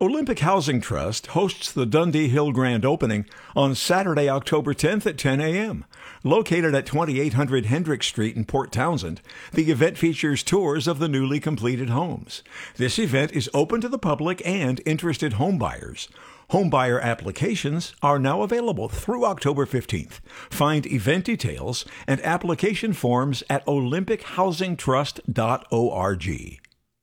Olympic Housing Trust hosts the Dundee Hill Grand Opening on Saturday, October 10th at 10 a.m. Located at 2800 Hendrick Street in Port Townsend, the event features tours of the newly completed homes. This event is open to the public and interested homebuyers. Homebuyer applications are now available through October 15th. Find event details and application forms at olympichousingtrust.org.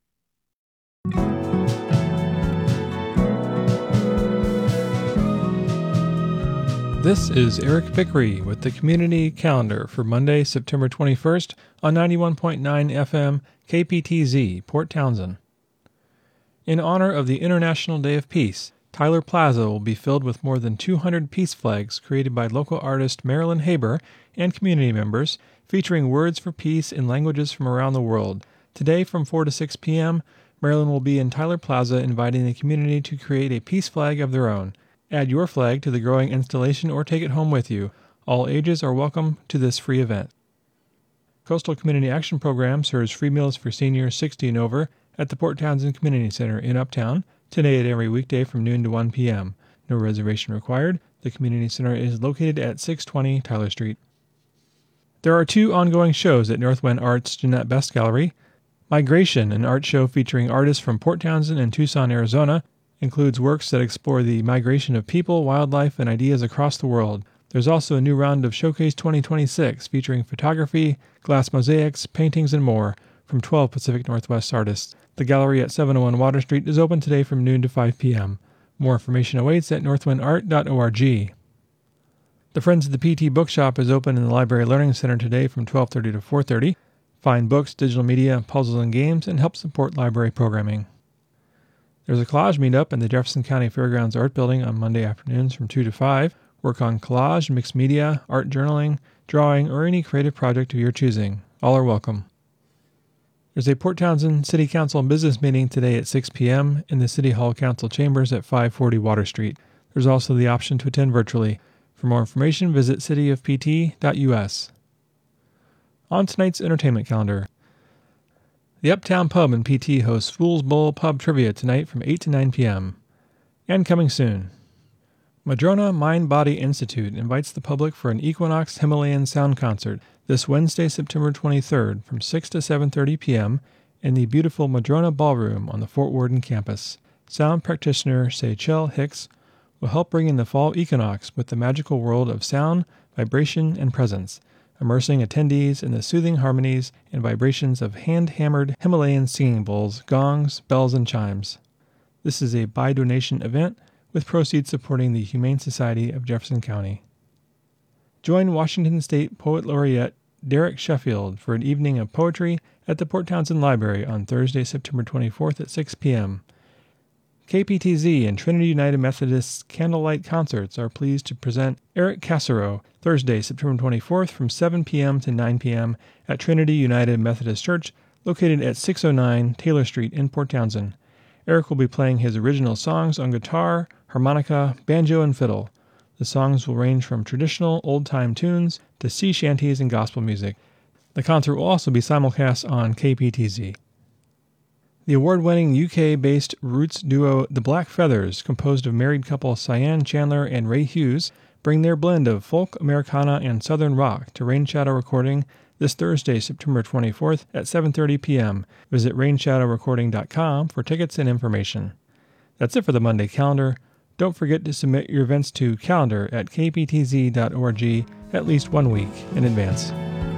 This is Eric Vickery with the Community Calendar for Monday, September 21st on 91.9 FM KPTZ, Port Townsend. In honor of the International Day of Peace, Tyler Plaza will be filled with more than 200 peace flags created by local artist Marilyn Haber and community members, featuring words for peace in languages from around the world. Today from 4 to 6 p.m., Marilyn will be in Tyler Plaza inviting the community to create a peace flag of their own. Add your flag to the growing installation or take it home with you. All ages are welcome to this free event. Coastal Community Action Program serves free meals for seniors 60 and over at the Port Townsend Community Center in Uptown, today and every weekday from noon to 1 p.m. No reservation required. The Community Center is located at 620 Tyler Street. There are 2 ongoing shows at Northwind Arts Jeanette Best Gallery. Migration, an art show featuring artists from Port Townsend and Tucson, Arizona, includes works that explore the migration of people, wildlife, and ideas across the world. There's also a new round of Showcase 2026 featuring photography, glass mosaics, paintings, and more from 12 Pacific Northwest artists. The gallery at 701 Water Street is open today from noon to 5 p.m. More information awaits at northwindart.org. The Friends of the PT Bookshop is open in the Library Learning Center today from 12:30 to 4:30. Find books, digital media, puzzles, and games, and help support library programming. There's a collage meetup in the Jefferson County Fairgrounds Art Building on Monday afternoons from 2 to 5. Work on collage, mixed media, art journaling, drawing, or any creative project of your choosing. All are welcome. There's a Port Townsend City Council business meeting today at 6 p.m. in the City Hall Council Chambers at 540 Water Street. There's also the option to attend virtually. For more information, visit cityofpt.us. On tonight's entertainment calendar, the Uptown Pub in PT hosts Fool's Bowl Pub Trivia tonight from 8 to 9 p.m. And coming soon, Madrona Mind Body Institute invites the public for an Equinox Himalayan sound concert this Wednesday, September 23rd from 6 to 7:30 p.m. in the beautiful Madrona Ballroom on the Fort Worden campus. Sound practitioner Seychelle Hicks will help bring in the fall equinox with the magical world of sound, vibration, and presence, immersing attendees in the soothing harmonies and vibrations of hand-hammered Himalayan singing bowls, gongs, bells, and chimes. This is a by-donation event with proceeds supporting the Humane Society of Jefferson County. Join Washington State Poet Laureate Derek Sheffield for an evening of poetry at the Port Townsend Library on Thursday, September 24th at 6 p.m. KPTZ and Trinity United Methodist's Candlelight Concerts are pleased to present Eric Cassereau Thursday, September 24th from 7 p.m. to 9 p.m. at Trinity United Methodist Church, located at 609 Taylor Street in Port Townsend. Eric will be playing his original songs on guitar, harmonica, banjo, and fiddle. The songs will range from traditional old-time tunes to sea shanties and gospel music. The concert will also be simulcast on KPTZ. The award-winning UK-based roots duo The Black Feathers, composed of married couple Cyan Chandler and Ray Hughes, bring their blend of folk, Americana, and Southern rock to Rain Shadow Recording this Thursday, September 24th at 7:30 p.m. Visit rainshadowrecording.com for tickets and information. That's it for the Monday calendar. Don't forget to submit your events to calendar@kptz.org at least 1 week in advance.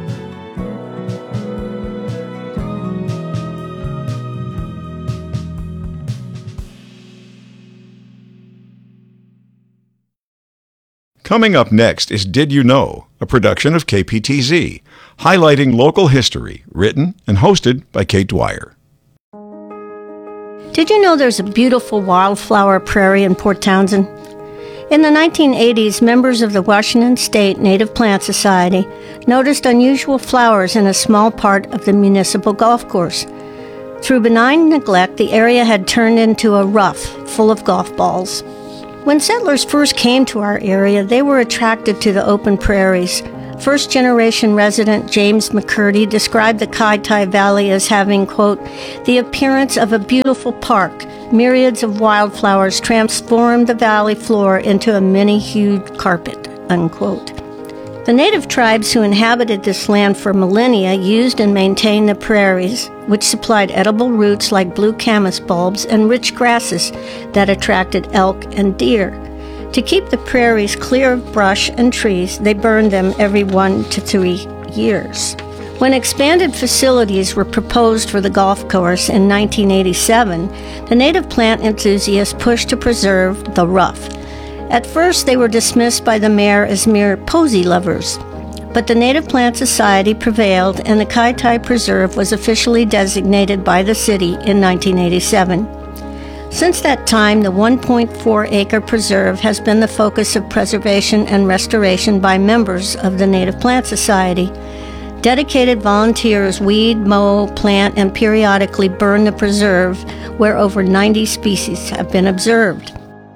Coming up next is Did You Know?, a production of KPTZ, highlighting local history, written and hosted by Kate Dwyer. Did you know there's a beautiful wildflower prairie in Port Townsend? In the 1980s, members of the Washington State Native Plant Society noticed unusual flowers in a small part of the municipal golf course. Through benign neglect, the area had turned into a rough full of golf balls. When settlers first came to our area, they were attracted to the open prairies. First-generation resident James McCurdy described the Kaitai Valley as having, quote, the appearance of a beautiful park myriads of wildflowers transformed the valley floor into a many-hued carpet, unquote. The native tribes who inhabited this land for millennia used and maintained the prairies, which supplied edible roots like blue camas bulbs and rich grasses that attracted elk and deer. To keep the prairies clear of brush and trees, they burned them every 1 to 3 years. When expanded facilities were proposed for the golf course in 1987, the native plant enthusiasts pushed to preserve the rough. At first, they were dismissed by the mayor as mere posy lovers, but the Native Plant Society prevailed and the Kaitai Preserve was officially designated by the city in 1987. Since that time, the 1.4-acre preserve has been the focus of preservation and restoration by members of the Native Plant Society. Dedicated volunteers weed, mow, plant, and periodically burn the preserve, where over 90 species have been observed.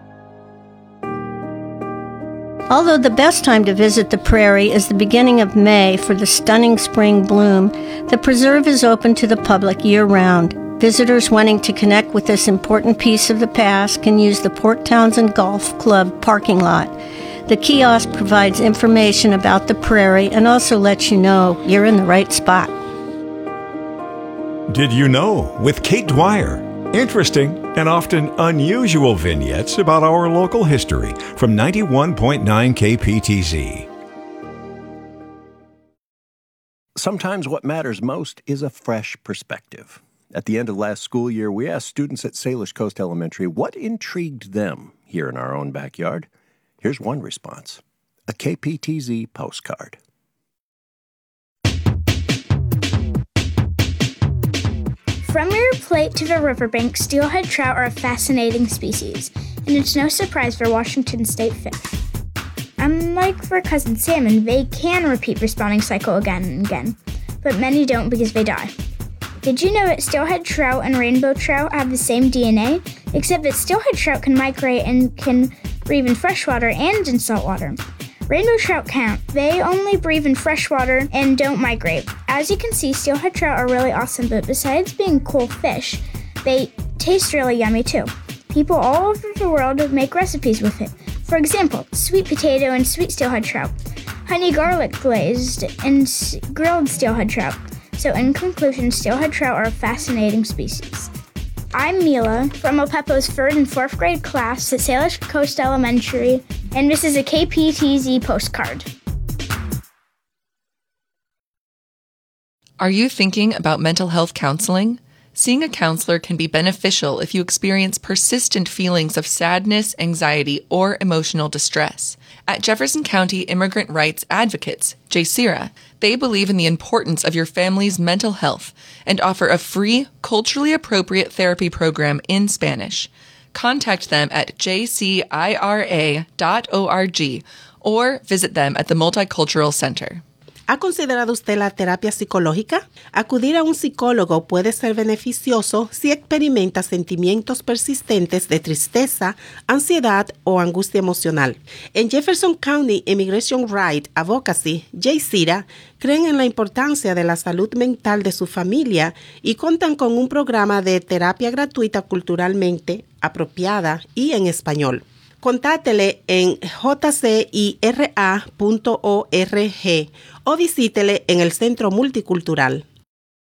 Although the best time to visit the prairie is the beginning of May for the stunning spring bloom, the preserve is open to the public year-round. Visitors wanting to connect with this important piece of the past can use the Port Townsend Golf Club parking lot. The kiosk provides information about the prairie and also lets you know you're in the right spot. Did you know? With Kate Dwyer. Interesting and often unusual vignettes about our local history from 91.9 KPTZ. Sometimes what matters most is a fresh perspective. At the end of last school year, we asked students at Salish Coast Elementary what intrigued them here in our own backyard. Here's one response: a KPTZ postcard. From Mirror Plate to the riverbank, steelhead trout are a fascinating species, and it's no surprise for Washington State fish. Unlike for cousin salmon, they can repeat the spawning cycle again and again, but many don't because they die. Did you know that steelhead trout and rainbow trout have the same DNA, except that steelhead trout can migrate and can breathe in freshwater and in saltwater? Rainbow trout can't. They only breathe in freshwater and don't migrate. As you can see, steelhead trout are really awesome, but besides being cool fish, they taste really yummy too. People all over the world make recipes with it. For example, sweet potato and sweet steelhead trout, honey garlic glazed, and grilled steelhead trout. So in conclusion, steelhead trout are a fascinating species. I'm Mila from Opepo's 3rd and 4th grade class at Salish Coast Elementary, and this is a KPTZ postcard. Are you thinking about mental health counseling? Seeing a counselor can be beneficial if you experience persistent feelings of sadness, anxiety, or emotional distress. At Jefferson County Immigrant Rights Advocates, JCIRA, they believe in the importance of your family's mental health and offer a free, culturally appropriate therapy program in Spanish. Contact them at jcira.org or visit them at the Multicultural Center. ¿Ha considerado usted la terapia psicológica? Acudir a un psicólogo puede ser beneficioso si experimenta sentimientos persistentes de tristeza, ansiedad o angustia emocional. En Jefferson County Immigration Rights Advocacy, JCIRA, creen en la importancia de la salud mental de su familia y cuentan con un programa de terapia gratuita culturalmente apropiada y en español. Contátele en jcira.org o visítele en el Centro Multicultural.